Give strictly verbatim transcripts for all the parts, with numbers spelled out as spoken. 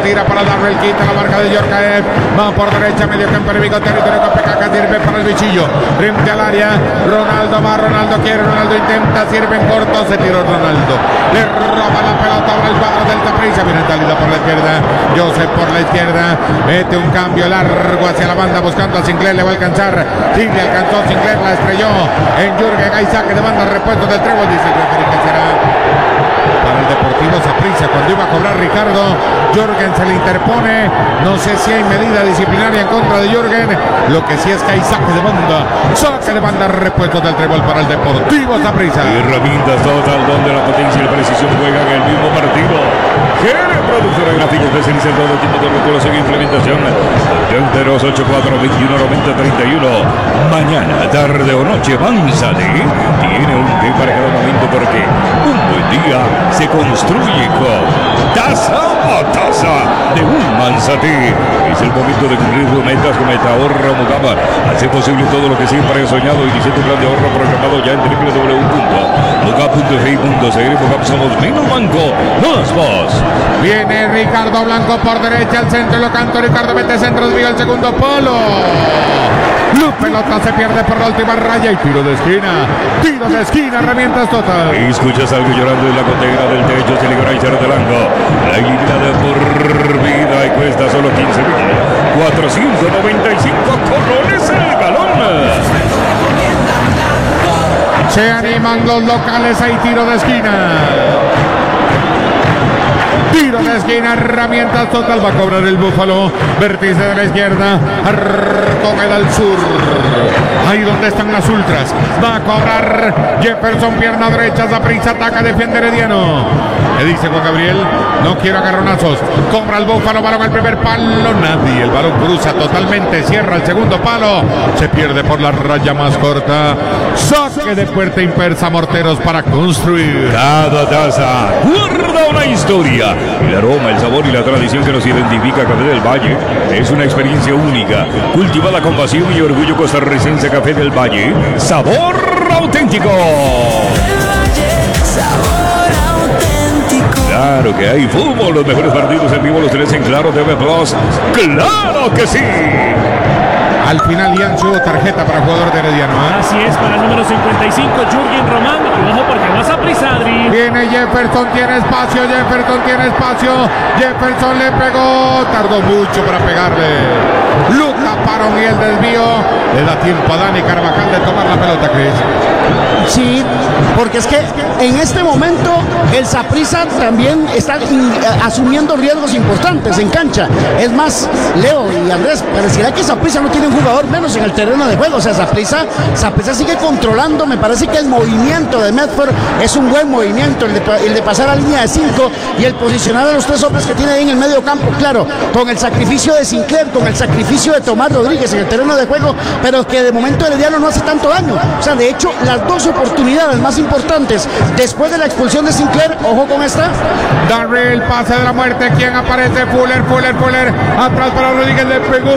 tira para Darrell, quita la marca de Yorkaev, va por derecha, medio campo enemigo, territorio con P K K, sirve para el bichillo, frente al área, Ronaldo va, Ronaldo quiere, Ronaldo intenta, sirve en corto, se tiró Ronaldo, le roba la pelota ahora el cuadro del Saprissa, viene salida por la izquierda, Joseph por la izquierda, mete un cambio largo hacia la banda buscando a Sinclair, le va a alcanzar, sí le alcanzó Sinclair, la estrelló en Jürgen, hay saque de banda, repuesto del Trébol, dice el referee que será para el Deportivo Saprissa. Cuando iba a cobrar Ricardo, Jürgen se le interpone, no sé si hay medida disciplinaria en contra de Jürgen, lo que sí es que hay saque de banda, saque de banda, repuesto del Trébol para el Deportivo Saprissa. Herramientas total, donde la potencia y la precisión juegan el mismo partido. Quiere productora gráfica especializada en todo tipo de rotulación e implementación. Enteros ocho cuatro veintiuno noventa treinta y uno. Mañana, tarde o noche, Manzati tiene un té para cada momento, porque un buen día se construye con taza o taza de un Manzati. Es el momento de cumplir tus metas con Meta Ahorro Mugaba. Hace posible todo lo que siempre he soñado. Inicia tu plan de ahorro programado ya en w w w punto mugab punto f i punto c r. Mugab somos menos banco, más vos. Viene Ricardo Blanco por derecha, al centro lo canto, Ricardo mete centro, desvía el segundo polo. La pelota se pierde por la última raya y tiro de esquina, tiro de esquina, herramientas total. Y escuchas algo llorando en la cotera del techo, se libera y se Blanco. La eliminada por vida y cuesta solo quince mil cuatrocientos noventa y cinco colones el galón. Se animan los locales, hay tiro de esquina. Tiro de esquina, herramientas total, va a cobrar el Búfalo, vértice de la izquierda, toca al sur, ahí donde están las ultras, va a cobrar Jefferson, pierna derecha, Saprissa ataca, defiende Herediano. Le dice Juan Gabriel, no quiero agarronazos, cobra el Búfalo, balón al primer palo, nadie, el balón cruza totalmente, cierra el segundo palo, se pierde por la raya más corta, saque de puerta impersa, Morteros para construir. Cada taza guarda una historia. El aroma, el sabor y la tradición que nos identifica Café del Valle es una experiencia única, cultivada con pasión y orgullo costarricense. Café del Valle, sabor auténtico. Claro que hay fútbol, los mejores partidos en vivo los tenés en Claro T V Plus. ¡Claro que sí! Al final Ian hubo tarjeta para el jugador de Herediano, ¿eh? Así es, para el número cincuenta y cinco, Jürgen Román. Y ojo porque vas a Saprissa, Adri. Viene Jefferson, tiene espacio, Jefferson tiene espacio. Jefferson le pegó, tardó mucho para pegarle. Luca Parón y el desvío. Le da tiempo a Dani Carvajal de tomar la pelota, Cris. Sí, porque es que en este momento el Saprissa también está in, asumiendo riesgos importantes en cancha. Es más, Leo y Andrés, pareciera que Saprissa no tiene un jugador menos en el terreno de juego. O sea, Saprissa, Saprissa sigue controlando. Me parece que el movimiento de Medford es un buen movimiento, el de, el de pasar a línea de cinco y el posicionar a los tres hombres que tiene ahí en el medio campo. Claro, con el sacrificio de Sinclair, con el sacrificio de Tomás Rodríguez en el terreno de juego, pero que de momento Herediano no hace tanto daño. O sea, de hecho, las dos oportunidades más importantes después de la expulsión de Sinclair, ojo con esta. Darrell, pase de la muerte, ¿quién aparece? Fuller, Fuller, Fuller, atrás para Rodríguez, le pegó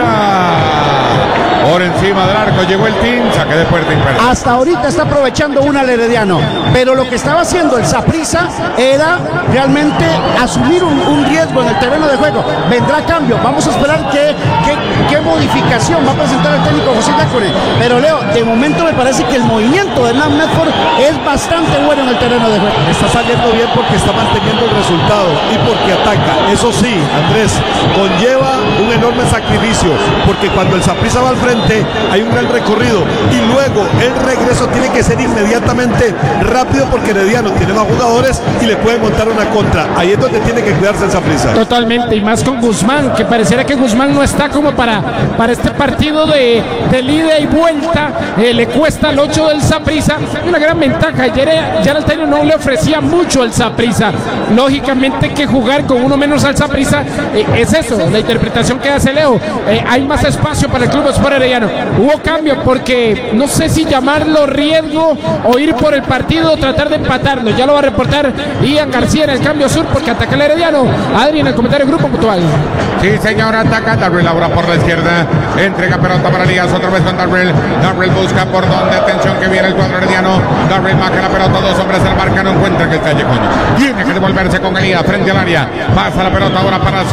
fuera. Por encima del arco llegó el team, saque de puerta impersa. Hasta ahorita está aprovechando una al Herediano, pero lo que estaba haciendo el Saprissa era realmente asumir un, un riesgo en el terreno de juego. Vendrá cambio, vamos a esperar qué, qué, qué modificación va a presentar el técnico José Yácore. Pero Leo, de momento me parece que el movimiento de Hernán Medford es bastante bueno en el terreno de juego. Está saliendo bien porque está manteniendo el resultado y porque ataca. Eso sí, Andrés, conlleva un enorme sacrificio, porque cuando el Saprissa va al frente hay un gran recorrido y luego el regreso tiene que ser inmediatamente rápido, porque Herediano tiene más jugadores y le puede montar una contra. Ahí es donde tiene que cuidarse el Saprissa. Totalmente, y más con Guzmán, que pareciera que Guzmán no está como para, para este partido de, de ida y vuelta. Eh, le cuesta el ocho del Saprissa. Hay una gran ventaja. Ayer ya Altair no le ofrecía mucho al Saprissa. Lógicamente que jugar con uno menos al Saprissa eh, es eso, la interpretación que hace Leo. Eh, hay más espacio para el Club Sport Herediano. Hubo cambio porque no sé si llamarlo riesgo o ir por el partido o tratar de empatarlo. Ya lo va a reportar Ian García en el cambio sur, porque ataca el Herediano. Adri, en el comentario grupo puntual. Sí, señor, ataca Darrell ahora por la izquierda. Entrega pelota para Elías, otra vez con Darrell. Darrell busca por donde, atención que viene el cuadro herediano. Darrell marca la pelota, dos hombres se la marca, no encuentra que el callejón. Tiene que devolverse con Elías frente al área. Pasa la pelota ahora para